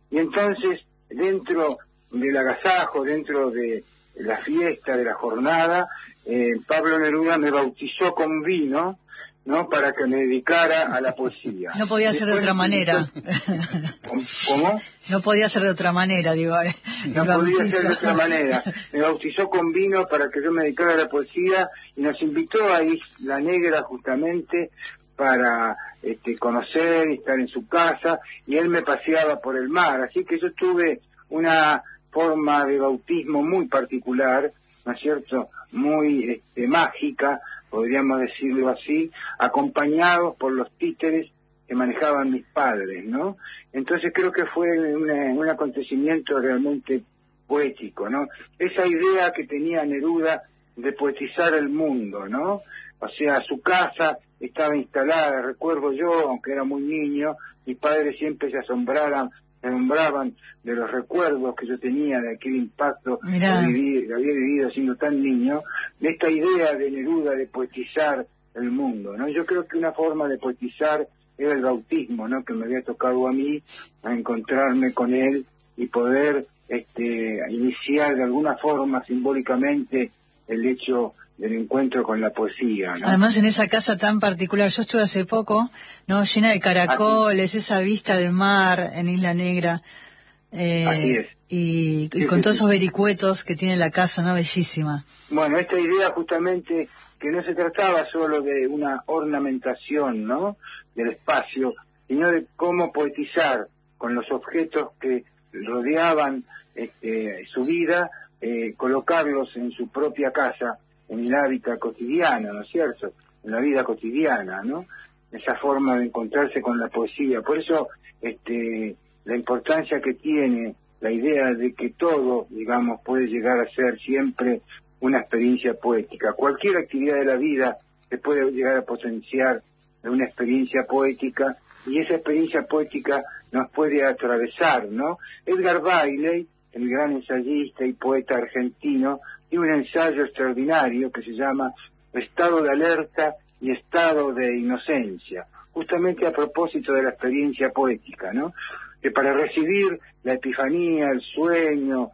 Y entonces, dentro del agasajo, dentro de la fiesta, de la jornada, Pablo Neruda me bautizó con vino, ¿no? Para que me dedicara a la poesía. No podía ser de otra manera. ¿Cómo? No podía ser de otra manera, digo. No podía ser de otra manera. Me bautizó con vino para que yo me dedicara a la poesía y nos invitó a Isla Negra justamente para conocer y estar en su casa, y él me paseaba por el mar. Así que yo tuve una forma de bautismo muy particular, ¿no es cierto?, muy mágica, podríamos decirlo así, acompañados por los títeres que manejaban mis padres, ¿no? Entonces creo que fue un acontecimiento realmente poético, ¿no? Esa idea que tenía Neruda de poetizar el mundo, ¿no? O sea, su casa estaba instalada, recuerdo yo, aunque era muy niño, mis padres siempre se asombraban de los recuerdos que yo tenía de aquel impacto que había vivido siendo tan niño, de esta idea de Neruda de poetizar el mundo, ¿no? Yo creo que una forma de poetizar era el bautismo, ¿no? Que me había tocado a mí, a encontrarme con él y poder iniciar de alguna forma simbólicamente el hecho del encuentro con la poesía, ¿no? Además, en esa casa tan particular, yo estuve hace poco, ¿no? Llena de caracoles, esa vista del mar en Isla Negra. Así es. Y con todos esos vericuetos que tiene la casa, ¿no? Bellísima. Bueno, esta idea justamente que no se trataba solo de una ornamentación, ¿no?, del espacio, sino de cómo poetizar con los objetos que rodeaban su vida, colocarlos en su propia casa, en el hábitat cotidiano, ¿no es cierto?, en la vida cotidiana, ¿no?, esa forma de encontrarse con la poesía. Por eso la importancia que tiene la idea de que todo, digamos, puede llegar a ser siempre una experiencia poética. Cualquier actividad de la vida se puede llegar a potenciar de una experiencia poética, y esa experiencia poética nos puede atravesar, ¿no? Edgar Bailey, el gran ensayista y poeta argentino, tiene un ensayo extraordinario que se llama Estado de alerta y estado de inocencia, justamente a propósito de la experiencia poética, ¿no? Que para recibir la epifanía, el sueño,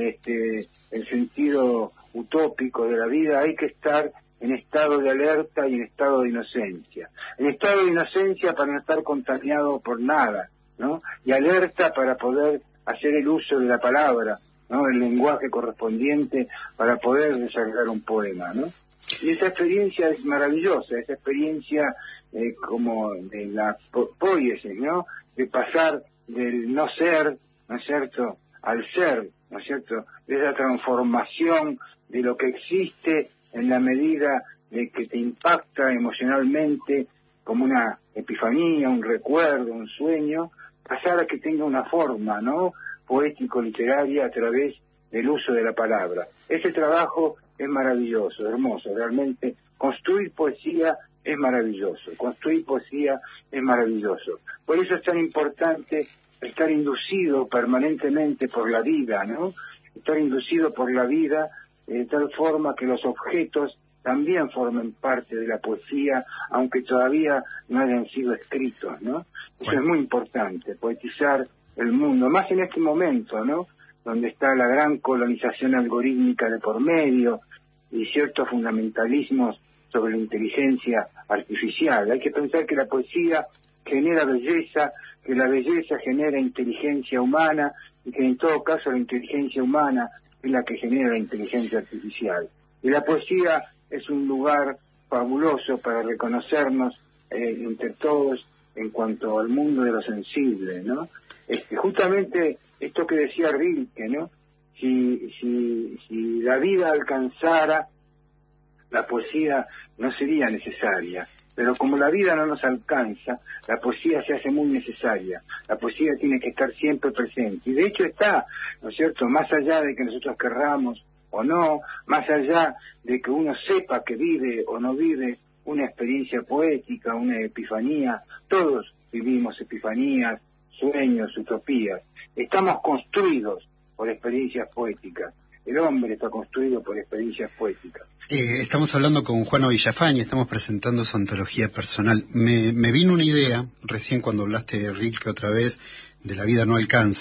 el sentido utópico de la vida, hay que estar en estado de alerta y en estado de inocencia. En estado de inocencia para no estar contaminado por nada, ¿no? Y alerta para poder hacer el uso de la palabra, ¿no?, el lenguaje correspondiente para poder desarrollar un poema, ¿no? Y esa experiencia es maravillosa, esa experiencia como de la poiesis, ¿no?, de pasar del no ser, ¿no es cierto?, al ser, ¿no es cierto?, de esa transformación de lo que existe en la medida de que te impacta emocionalmente como una epifanía, un recuerdo, un sueño, pasar a que tenga una forma, ¿no?, poético-literaria a través del uso de la palabra. Ese trabajo es maravilloso, hermoso, realmente. Construir poesía es maravilloso, construir poesía es maravilloso. Por eso es tan importante estar inducido permanentemente por la vida, ¿no? Estar inducido por la vida de tal forma que los objetos también formen parte de la poesía, aunque todavía no hayan sido escritos, ¿no? Eso es muy importante, poetizar el mundo, más en este momento, ¿no?, donde está la gran colonización algorítmica de por medio y ciertos fundamentalismos sobre la inteligencia artificial. Hay que pensar que la poesía genera belleza, que la belleza genera inteligencia humana, y que en todo caso la inteligencia humana es la que genera la inteligencia artificial. Y la poesía es un lugar fabuloso para reconocernos entre todos en cuanto al mundo de lo sensible, ¿no? Justamente esto que decía Rilke, ¿no? Si la vida alcanzara, la poesía no sería necesaria. Pero como la vida no nos alcanza, la poesía se hace muy necesaria. La poesía tiene que estar siempre presente. Y de hecho está, ¿no es cierto?, más allá de que nosotros querramos o no, más allá de que uno sepa que vive o no vive una experiencia poética, una epifanía, todos vivimos epifanías, sueños, utopías. Estamos construidos por experiencias poéticas. El hombre está construido por experiencias poéticas. Estamos hablando con Juano Villafañe, estamos presentando su antología personal. Me vino una idea, recién cuando hablaste de Rilke otra vez, de La vida no alcanza.